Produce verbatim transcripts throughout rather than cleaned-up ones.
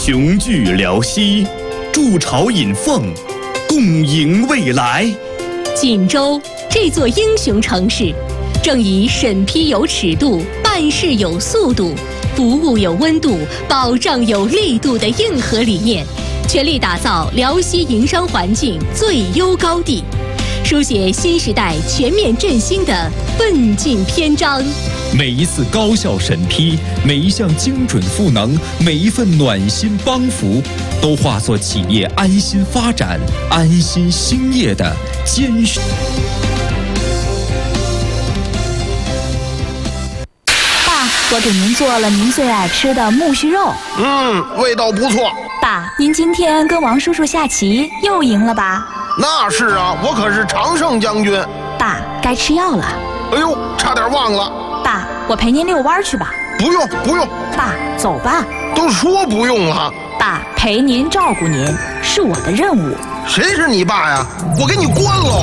雄踞辽西，筑巢引凤，共迎未来。 锦州这座英雄城市，正以审批有尺度、办事有速度、服务有温度、保障有力度的硬核理念，全力打造辽西营商环境最优高地，书写新时代全面振兴的奋进篇章。 每一次高效审批，每一项精准赋能，每一份暖心帮扶，都化作企业安心发展、安心兴业的坚实。 爸，我给您做了您最爱吃的木须肉。 嗯，味道不错。 爸，您今天跟王叔叔下棋又赢了吧？ 那是啊，我可是常胜将军。 爸，该吃药了。 哎呦，差点忘了。 爸，我陪您遛弯去吧。 不用不用。 爸，走吧。 都说不用了。 爸，陪您照顾您是我的任务。 谁是你爸呀？我给你关喽。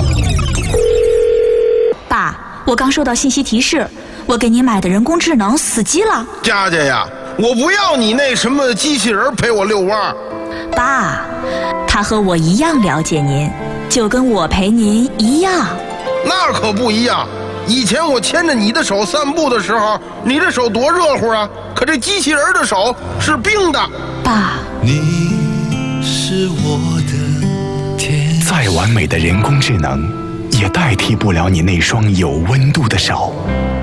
爸，我刚收到信息提示，我给您买的人工智能死机了。 佳佳呀，我不要你那什么机器人陪我遛弯。 爸，他和我一样了解您，就跟我陪您一样。 那可不一样。以前我牵着你的手散步的时候，你这手多热乎啊！可这机器人的手是冰的。 爸， 你是我的天。 再完美的人工智能，也代替不了你那双有温度的手。